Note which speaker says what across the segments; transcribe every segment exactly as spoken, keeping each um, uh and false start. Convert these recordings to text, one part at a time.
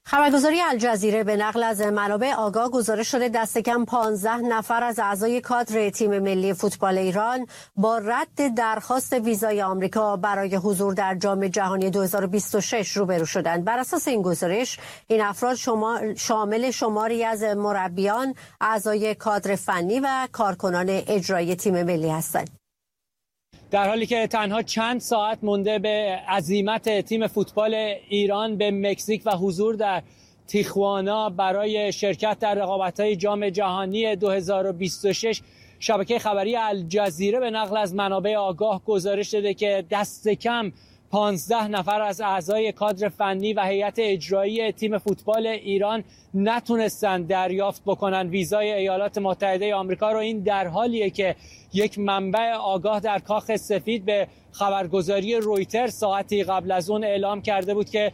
Speaker 1: خبرگزاری الجزیره به نقل از منابع آگاه گزارش شده دست کم پانزده نفر از اعضای کادر تیم ملی فوتبال ایران با رد درخواست ویزای آمریکا برای حضور در جام جهانی دو هزار و بیست و شش روبرو شدند. بر اساس این گزارش این افراد شما شامل شماری از مربیان، اعضای کادر فنی و کارکنان اجرایی تیم ملی هستند.
Speaker 2: در حالی که تنها چند ساعت مونده به عزیمت تیم فوتبال ایران به مکزیک و حضور در تیخوانا برای شرکت در رقابت‌های جام جهانی دو هزار و بیست و شش، شبکه خبری الجزیره به نقل از منابع آگاه گزارش داده که دست کم پانزده نفر از اعضای کادر فنی و هیئت اجرایی تیم فوتبال ایران نتونستند دریافت بکنن ویزای ایالات متحده آمریکا رو. این در حالیه که یک منبع آگاه در کاخ سفید به خبرگزاری رویترز ساعتی قبل از اون اعلام کرده بود که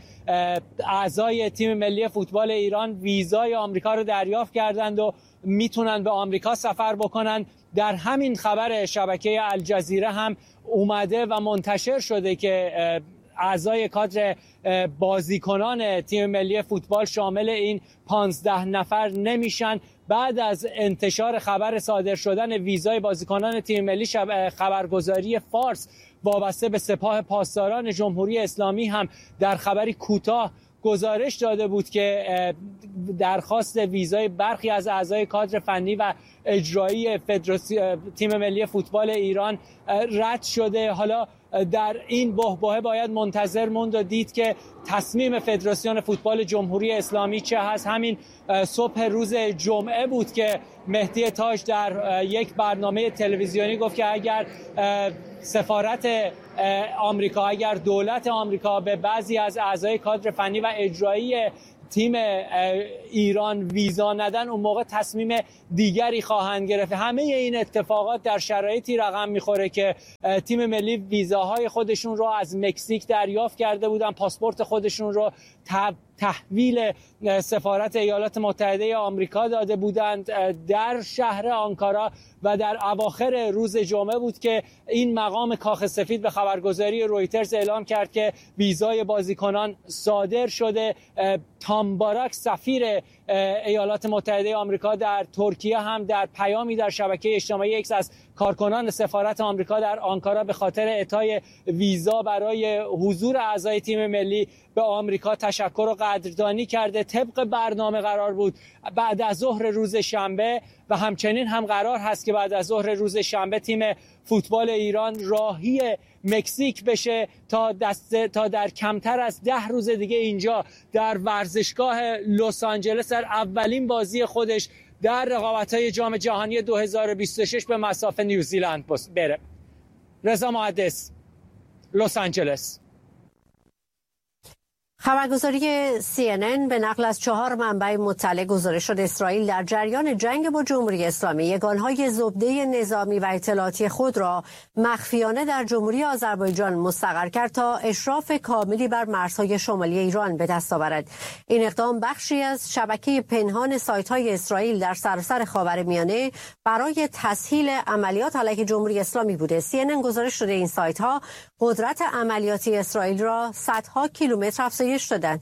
Speaker 2: اعضای تیم ملی فوتبال ایران ویزای آمریکا رو دریافت کردند و میتونن به آمریکا سفر بکنن. در همین خبر شبکه الجزیره هم اومده و منتشر شده که اعضای کادر بازیکنان تیم ملی فوتبال شامل این پانزده نفر نمیشن. بعد از انتشار خبر صادر شدن ویزای بازیکنان تیم ملی، خبرگزاری فارس وابسته به سپاه پاسداران جمهوری اسلامی هم در خبری کوتاه گزارش داده بود که درخواست ویزای برخی از اعضای کادر فنی و اجرایی تیم ملی فوتبال ایران رد شده. حالا در این بحبوحه باید منتظر موند و دید که تصمیم فدراسیون فوتبال جمهوری اسلامی چه هست. همین صبح روز جمعه بود که مهدی تاج در یک برنامه تلویزیونی گفت که اگر سفارت آمریکا، اگر دولت آمریکا به بعضی از اعضای کادر فنی و اجرایی تیم ایران ویزا ندن، اون موقع تصمیم دیگری خواهند گرفت. همه این اتفاقات در شرایطی رقم میخوره که تیم ملی ویزاهای خودشون رو از مکزیک دریافت کرده بودن، پاسپورت خودشون رو تحویل سفارت ایالات متحده آمریکا داده بودند در شهر آنکارا و در اواخر روز جمعه بود که این مقام کاخ سفید به خبرگزاری رویترز اعلام کرد که ویزای بازیکنان صادر شده. تام باراک سفیر ایالات متحده آمریکا در ترکیه هم در پیامی در شبکه اجتماعی ایکس از کارکنان سفارت آمریکا در آنکارا به خاطر اعطای ویزا برای حضور اعضای تیم ملی به آمریکا تشکر و قدردانی کرده. طبق برنامه قرار بود بعد از ظهر روز شنبه و همچنین هم قرار هست که بعد از ظهر روز شنبه تیم فوتبال ایران راهی مکزیک بشه تا دست تا در کمتر از ده روز دیگه اینجا در ورزشگاه لس آنجلس در اولین بازی خودش در رقابت‌های جام جهانی دو هزار و بیست و شش به مصاف نیوزیلند بره. رضا محدث، لس آنجلس.
Speaker 1: خبرگزاری سی ان ان به نقل از چهار منبع مطلع گزارش شده اسرائیل در جریان جنگ با جمهوری اسلامی یگانهای زبده نظامی و اطلاعاتی خود را مخفیانه در جمهوری آذربایجان مستقر کرد تا اشراف کاملی بر مرزهای شمالی ایران به دست آورد. این اقدام بخشی از شبکه پنهان سایت‌های اسرائیل در سراسر خاورمیانه برای تسهیل عملیات علیه جمهوری اسلامی بوده. سی ان ان گزارش شده این سایت‌ها قدرت عملیاتی اسرائیل را صدها کیلومتر افزایش دادن.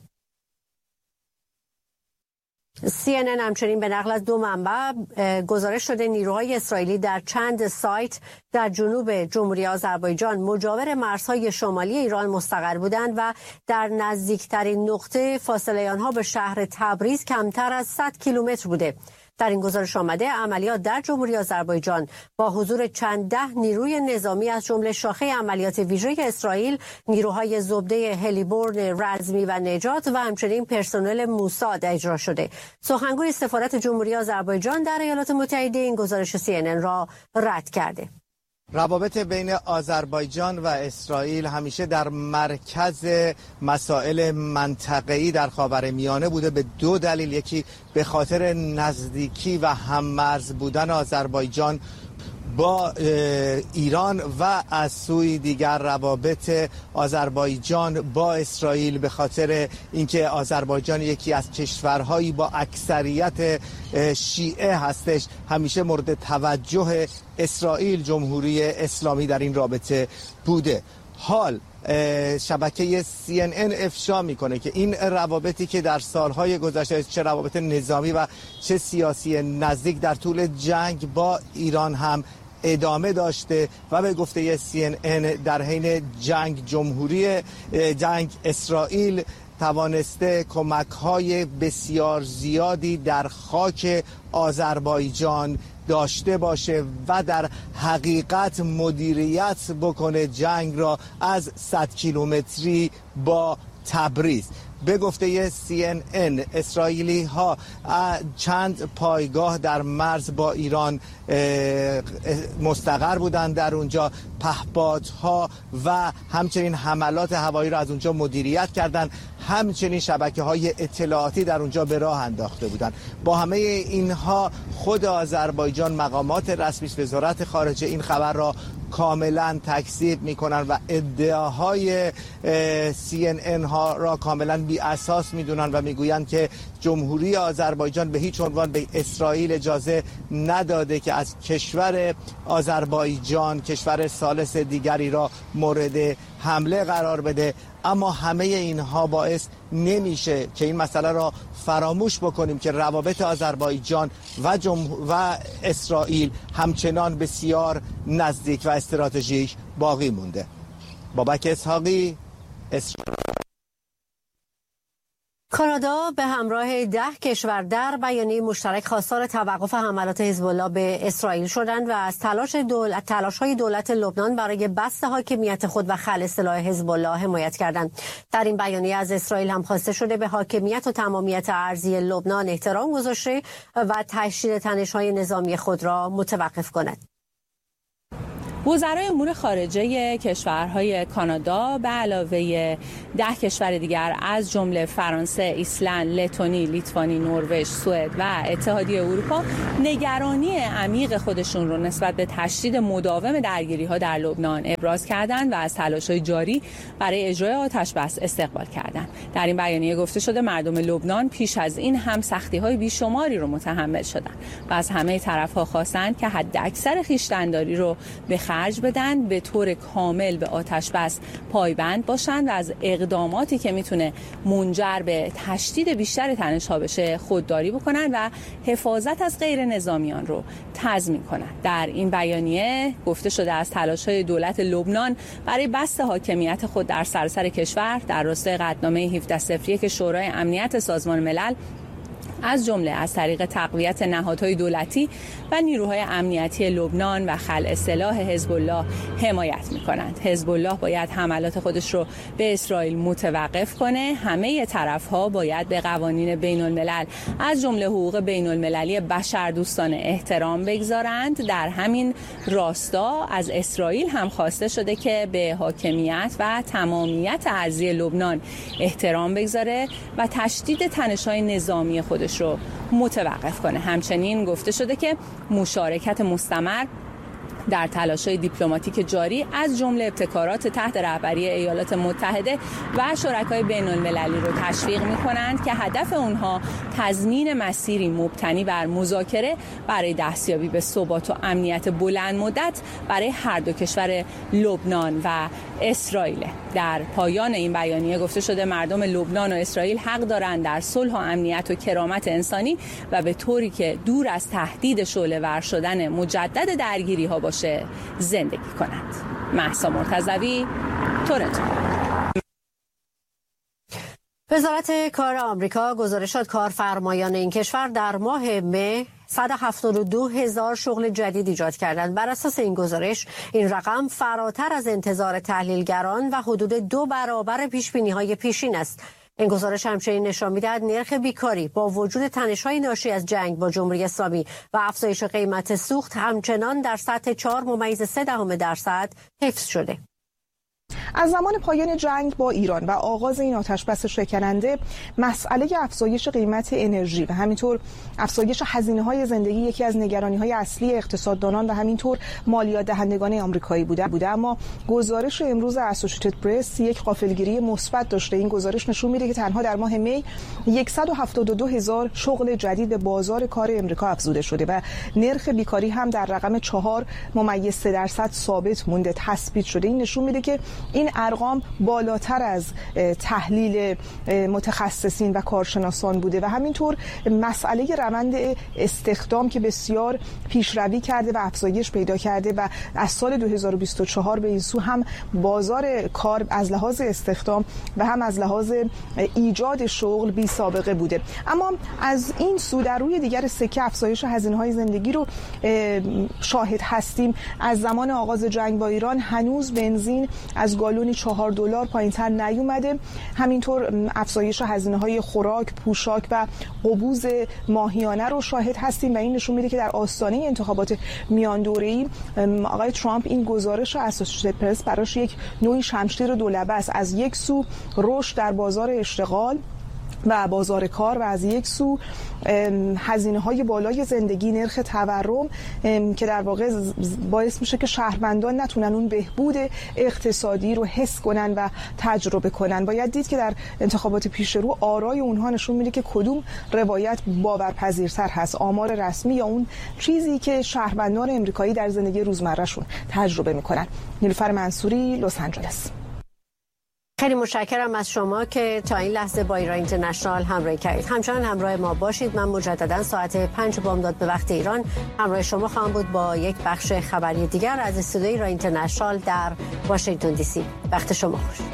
Speaker 1: سی ان ان همچنین به نقل از دو منبع گزارش شده نیروهای اسرائیلی در چند سایت در جنوب جمهوری آذربایجان مجاور مرزهای شمالی ایران مستقر بودند و در نزدیکترین نقطه فاصله آنها به شهر تبریز کمتر از صد کیلومتر بوده. در این گزارش آمده عملیات در جمهوری آذربایجان با حضور چند ده نیروی نظامی از جمله شاخه عملیات ویژه اسرائیل، نیروهای زبده هلیبرن رزمی و نجات و همچنین پرسنل موساد اجرا شده. سخنگوی سفارت جمهوری آذربایجان در ایالات متحده این گزارش سی ان ان را رد کرده.
Speaker 3: روابط بین آذربایجان و اسرائیل همیشه در مرکز مسائل منطقه‌ای در خاورمیانه بوده به دو دلیل. یکی به خاطر نزدیکی و هم‌مرز بودن آذربایجان با ایران و از سوی دیگر روابط آذربایجان با اسرائیل به خاطر اینکه آذربایجان یکی از کشورهایی با اکثریت شیعه هستش همیشه مورد توجه اسرائیل جمهوری اسلامی در این رابطه بوده. حال شبکه سی ان ان افشا میکنه که این روابطی که در سالهای گذشته چه روابط نظامی و چه سیاسی نزدیک در طول جنگ با ایران هم ادامه داشته و به گفته سی ان ان در حین جنگ جمهوری جنگ اسرائیل توانسته کمک‌های بسیار زیادی در خاک آذربایجان داشته باشه و در حقیقت مدیریت بکنه جنگ را از صد کیلومتری با تبریز. به گفته سی ان ان اسرائیلی ها چند پایگاه در مرز با ایران مستقر بودند، در اونجا پهپادها و همچنین حملات هوایی را از اونجا مدیریت کردند، همچنین شبکه های اطلاعاتی در اونجا به راه انداخته بودند. با همه اینها خود آذربایجان، مقامات رسمی، وزارت خارجه این خبر را کاملا تکذیب میکنن و ادعاهای سی ان ان ها را کاملا بی اساس میدونن و میگویند که جمهوری آذربایجان به هیچ عنوان به اسرائیل اجازه نداده که از کشور آذربایجان کشور ثالث دیگری را مورد حمله قرار بده. اما همه اینها باعث نمیشه که این مسئله را فراموش بکنیم که روابط آذربایجان و جمهور و اسرائیل همچنان بسیار نزدیک و استراتژیک باقی مونده. بابک اسحاقی، اسرائیل.
Speaker 1: کانادا به همراه ده کشور در بیانیه مشترک خواستار توقف حملات حزب الله به اسرائیل شدند و از تلاش دولت تلاش‌های دولت لبنان برای بسط حاکمیت خود و خلع سلاح حزب الله حمایت کردند. در این بیانیه از اسرائیل هم خواسته شده به حاکمیت و تمامیت ارضی لبنان احترام گذاشته و تشدید تنش‌های نظامی خود را متوقف کند.
Speaker 4: وزرای امور خارجه کشورهای کانادا به علاوه ده کشور دیگر از جمله فرانسه، ایسلند، لتونی، لیتوانی، نروژ، سوئد و اتحادیه اروپا نگرانی عمیق خودشون رو نسبت به تشدید مداوم درگیری‌ها در لبنان ابراز کردند و از تلاش‌های جاری برای اجرای آتش‌بس استقبال کردند. در این بیانیه گفته شده مردم لبنان پیش از این هم سختی‌های بیشماری رو متحمل شدند و از همه طرف‌ها خواستند که حداکثر خویشتن‌داری رو به خرج بدن، به طور کامل به آتش بس پایبند باشند و از اقداماتی که میتونه منجر به تشدید بیشتر تنش‌ها بشه خودداری بکنن و حفاظت از غیر نظامیان رو تضمین کنند. در این بیانیه گفته شده از تلاش‌های دولت لبنان برای بسط حاکمیت خود در سراسر کشور در راستای قطعنامه هفده صفر یک شورای امنیت سازمان ملل از جمله از طریق تقویت نهادهای دولتی و نیروهای امنیتی لبنان و خلع سلاح حزب الله حمایت می‌کنند. حزب الله باید حملات خودش رو به اسرائیل متوقف کنه. همه طرف‌ها باید به قوانین بین‌الملل از جمله حقوق بین‌المللی بشردوستانه احترام بگذارند. در همین راستا از اسرائیل هم خواسته شده که به حاکمیت و تمامیت ارضی لبنان احترام بگذاره و تشدید تنش‌های نظامی خودش رو متوقف کنه. همچنین گفته شده که مشارکت مستمر در تلاش‌های دیپلماتیک جاری از جمله ابتکارات تحت رهبری ایالات متحده و شرکای بین‌المللی رو تشویق می‌کنند که هدف اونها تضمین مسیری مبتنی بر مذاکره برای دستیابی به ثبات و امنیت بلند مدت برای هر دو کشور لبنان و اسرائیل. در پایان این بیانیه گفته شده مردم لبنان و اسرائیل حق دارند در صلح و امنیت و کرامت انسانی و به طوری که دور از تهدید شعله‌ور شدن مجدد درگیری‌ها باشه زندگی کنند. مهسا مرتضوی، تورنتو.
Speaker 1: وزارت کار آمریکا گزارش داد کارفرمایان این کشور در ماه مه صد و هفتاد و دو هزار شغل جدید ایجاد کردند. بر اساس این گزارش این رقم فراتر از انتظار تحلیلگران و حدود دو برابر پیشبینی‌های پیشین است. این گزارش همچنین نشان می‌دهد نرخ بیکاری با وجود تنش‌های ناشی از جنگ با جمهوری اسلامی و افزایش قیمت سوخت همچنان در سطح چهار ممیز سه دهم درصد حفظ شده.
Speaker 5: از زمان پایان جنگ با ایران و آغاز این آتش‌بس شکننده مسئله افزایش قیمت انرژی و همینطور افزایش هزینه‌های زندگی یکی از نگرانی‌های اصلی اقتصاددانان و همینطور مالیات دهندگان آمریکایی بوده بوده اما گزارش امروز اسوسییتد پرس یک غافلگیری مثبت داشته. این گزارش نشون میده که تنها در ماه می صد و هفتاد و دو هزار شغل جدید به بازار کار آمریکا افزوده شده و نرخ بیکاری هم در رقم چهار ممیز سه درصد ثابت مونده، تثبیت شده. این نشون میده که این ارقام بالاتر از تحلیل متخصصین و کارشناسان بوده و همینطور مسئله روند استخدام که بسیار پیشروی کرده و افزایش پیدا کرده و از سال دو هزار و بیست و چهار به این سو هم بازار کار از لحاظ استخدام و هم از لحاظ ایجاد شغل بی سابقه بوده. اما از این سو در روی دیگر سکه افزایش هزینه‌های زندگی رو شاهد هستیم. از زمان آغاز جنگ با ایران هنوز بنزین از گالونی چهار دلار پایین‌تر نیومده. همینطور افزایش هزینه‌های خوراک، پوشاک و قبوز ماهیانه رو شاهد هستیم و این نشون میده که در آستانه انتخابات میان دوره‌ای آقای ترامپ این گزارش اسوسییتد پرس براش یک نوعی شمشیر دولبه است. از یک سو رشد در بازار اشتغال و بازار کار و از یک سو هزینه‌های بالای زندگی، نرخ تورم که در واقع باعث میشه که شهروندان نتونن اون بهبود اقتصادی رو حس کنن و تجربه کنن. باید دید که در انتخابات پیش رو آرای اونها نشون میده که کدوم روایت باورپذیرتر هست، آمار رسمی یا اون چیزی که شهروندان امریکایی در زندگی روزمرهشون تجربه میکنن. نیلوفر منصوری، لس آنجلس.
Speaker 1: خیلی متشکرم از شما که تا این لحظه با ایران اینترنشنال همراهی کردید. همچنان همراه ما باشید. من مجددا ساعت پنج بامداد به وقت ایران همراه شما خواهم بود با یک بخش خبری دیگر از استودیوی ایران اینترنشنال در واشنگتن دی سی. وقت شما خوش.